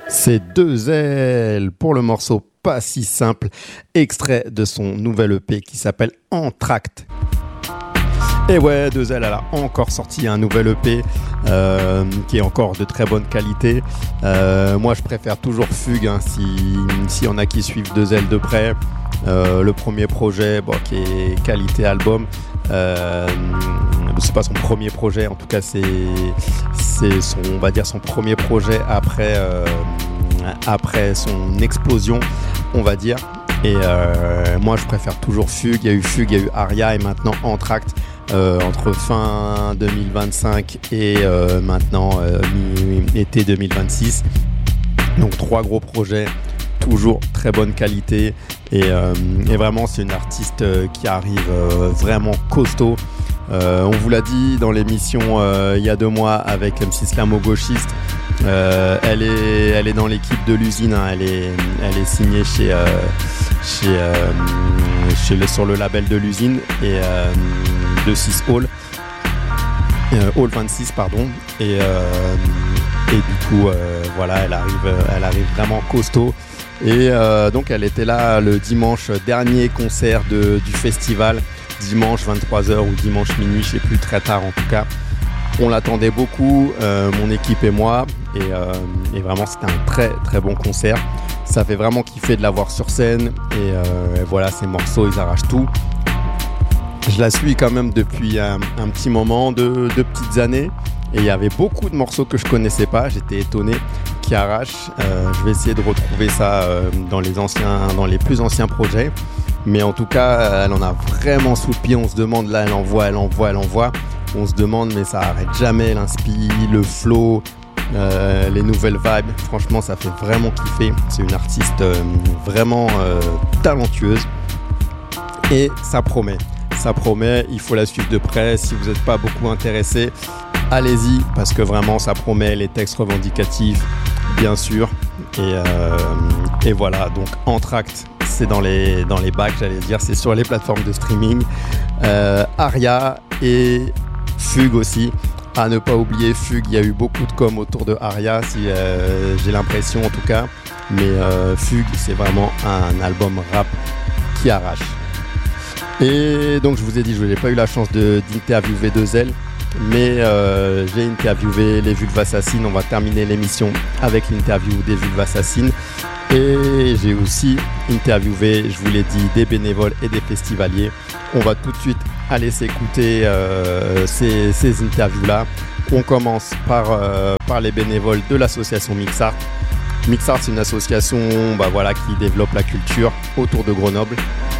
C'est Deux Ailes pour le morceau Pas si simple, extrait de son nouvel EP qui s'appelle Entracte. Et ouais, Deux Ailes, elle a encore sorti un nouvel EP qui est encore de très bonne qualité. Moi, je préfère toujours Fugue, hein, si y en a qui suivent Deux Ailes de près. Le premier projet, qui est qualité album. C'est pas son premier projet, en tout cas c'est son, on va dire, son premier projet après son explosion, on va dire. Et moi, je préfère toujours Fugue. Il y a eu Fugue, il y a eu Aria et maintenant Entracte. Entre fin 2025 et maintenant été 2026. Donc 3 gros projets, toujours très bonne qualité et vraiment c'est une artiste qui arrive vraiment costaud. On vous l'a dit dans l'émission il y a 2 mois avec MC Slamo-Gauchiste. Elle est dans l'équipe de l'usine, hein. Elle est signée sur le label de l'usine et de 6 Hall 26 pardon, et du coup voilà, elle arrive vraiment costaud. Et donc elle était là le dimanche, dernier concert du festival, dimanche 23h ou dimanche minuit, je sais plus, très tard en tout cas. On l'attendait beaucoup, mon équipe et moi, et vraiment c'était un très très bon concert. Ça fait vraiment kiffer de la voir sur scène, et voilà, ces morceaux ils arrachent tout. Je la suis quand même depuis un petit moment, 2 petites années, et il y avait beaucoup de morceaux que je connaissais pas, j'étais étonné, qui arrachent. Je vais essayer de retrouver ça dans les plus anciens projets, mais en tout cas elle en a vraiment sous le pied. On se demande, là elle envoie, on se demande, mais ça arrête jamais, l'inspi, le flow, les nouvelles vibes, franchement ça fait vraiment kiffer. C'est une artiste vraiment talentueuse et ça promet, il faut la suivre de près. Si vous n'êtes pas beaucoup intéressé, allez-y, parce que vraiment ça promet, les textes revendicatifs bien sûr, et voilà. Donc Entracte, c'est dans les bacs, j'allais dire, c'est sur les plateformes de streaming. Aria et Fugue aussi, à ne pas oublier. Fugue, il y a eu beaucoup de com autour de Aria, si j'ai l'impression en tout cas, mais Fugue, c'est vraiment un album rap qui arrache. Et donc je vous ai dit, je n'ai pas eu la chance d'interviewer Deux Ailes, mais j'ai interviewé les Vulves Assassines. On va terminer l'émission avec l'interview des Vulves Assassines, et j'ai aussi interviewé, je vous l'ai dit, des bénévoles et des festivaliers. On va tout de suite aller s'écouter ces interviews-là. On commence par les bénévoles de l'association Mixart. Mixart, c'est une association qui développe la culture autour de Grenoble.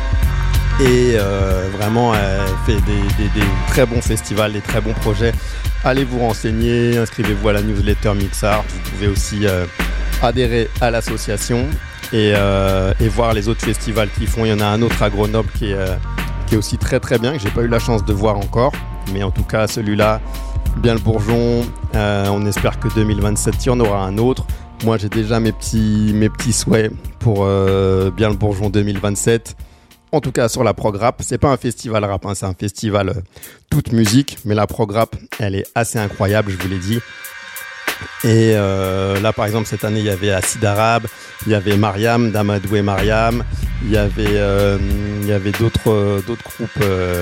Et vraiment, elle fait des très bons festivals, des très bons projets. Allez vous renseigner, inscrivez-vous à la newsletter Mixart. Vous pouvez aussi adhérer à l'association et voir les autres festivals qu'ils font. Il y en a un autre à Grenoble qui est aussi très très bien, que j'ai pas eu la chance de voir encore. Mais en tout cas, celui-là, bien le bourgeon. On espère que 2027, il y en aura un autre. Moi, j'ai déjà mes petits souhaits pour bien le bourgeon 2027. En tout cas, sur la Prograp, c'est pas un festival rap, hein, c'est un festival toute musique, mais la Prograp, elle est assez incroyable, je vous l'ai dit. Et là, par exemple, cette année, il y avait Acid Arabe, il y avait Mariam, Damadou et Mariam, il y avait d'autres groupes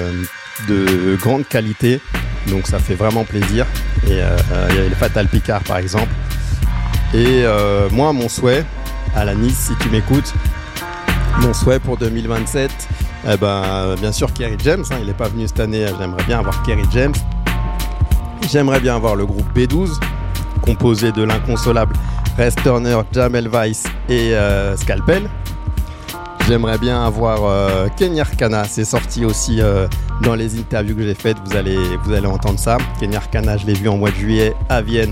de grande qualité, donc ça fait vraiment plaisir. Et il y avait le Fatal Picard, par exemple. Et moi, mon souhait, Alanis, si tu m'écoutes, mon souhait pour 2027, bien sûr Kerry James, hein, il n'est pas venu cette année, j'aimerais bien avoir Kerry James. J'aimerais bien avoir le groupe B12, composé de l'inconsolable Rest Turner, Jamel Weiss et Scalpel. J'aimerais bien avoir Kenny Arcana, c'est sorti aussi dans les interviews que j'ai faites, vous allez entendre ça. Kenny Arcana, je l'ai vu en mois de juillet à Vienne,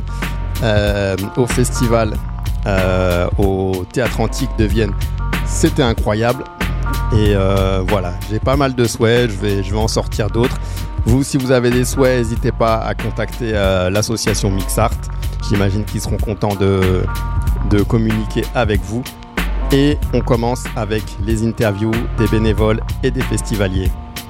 au festival, au Théâtre Antique de Vienne. C'était incroyable. Et voilà, j'ai pas mal de souhaits, je vais en sortir d'autres. Vous, si vous avez des souhaits, n'hésitez pas à contacter l'association Mixart. J'imagine qu'ils seront contents de communiquer avec vous. Et on commence avec les interviews des bénévoles et des festivaliers.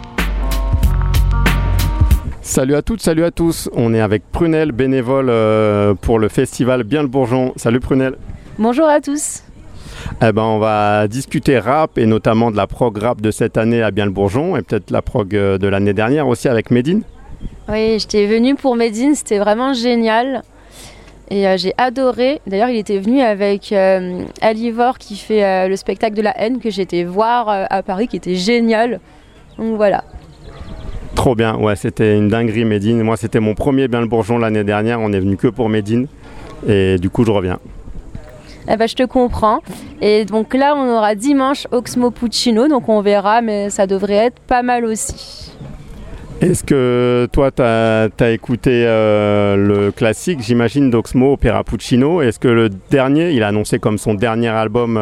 Salut à toutes, salut à tous. On est avec Prunelle, bénévole pour le festival Bien le Bourgeon. Salut Prunelle. Bonjour à tous. Eh ben, on va discuter rap et notamment de la prog rap de cette année à Bien-le-Bourgeon et peut-être la prog de l'année dernière aussi avec Medine. Oui, j'étais venue pour Medine, c'était vraiment génial. Et j'ai adoré. D'ailleurs, il était venu avec Alivor qui fait le spectacle de la haine que j'étais voir à Paris, qui était génial. Donc voilà. Trop bien, ouais, c'était une dinguerie Medine. Moi, c'était mon premier Bien-le-Bourgeon l'année dernière. On est venu que pour Medine et du coup, je reviens. Eh ben, je te comprends. Et donc là, on aura dimanche Oxmo Puccino, donc on verra, mais ça devrait être pas mal aussi. Est-ce que toi, tu as écouté le classique, j'imagine, d'Oxmo, Opera Puccino? Est-ce que le dernier, il a annoncé comme son dernier album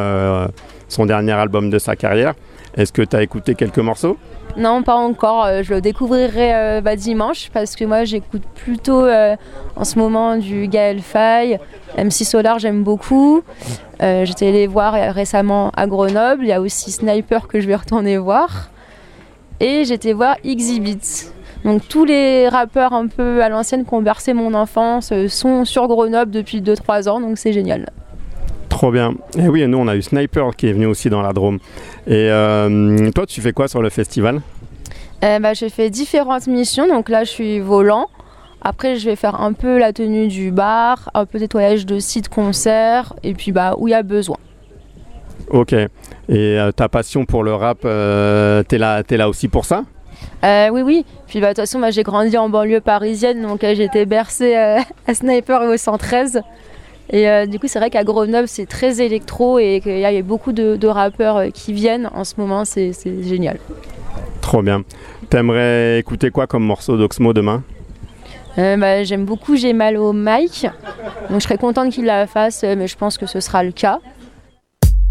de sa carrière? Est-ce que tu as écouté quelques morceaux? Non, pas encore. Je le découvrirai dimanche parce que moi, j'écoute plutôt en ce moment du Gaël Faye. MC Solar, j'aime beaucoup. J'étais allée voir récemment à Grenoble. Il y a aussi Sniper que je vais retourner voir. Et j'étais voir Exhibit. Donc tous les rappeurs un peu à l'ancienne qui ont bercé mon enfance sont sur Grenoble depuis 2-3 ans, donc c'est génial. Trop bien. Et oui, nous on a eu Sniper qui est venu aussi dans la Drôme. Et toi, tu fais quoi sur le festival? J'ai fait différentes missions, donc là je suis volant. Après je vais faire un peu la tenue du bar, un peu nettoyage de site concert, et puis où il y a besoin. Ok. Et ta passion pour le rap, t'es là aussi pour ça? Oui. Puis de toute façon, moi, j'ai grandi en banlieue parisienne, donc j'ai été bercée à Sniper et au 113. Et du coup, c'est vrai qu'à Grenoble, c'est très électro et qu'il y a beaucoup de rappeurs qui viennent en ce moment, c'est génial. Trop bien. T'aimerais écouter quoi comme morceau d'Oxmo demain? J'aime beaucoup J'ai mal au mic, donc je serais contente qu'il la fasse, mais je pense que ce sera le cas.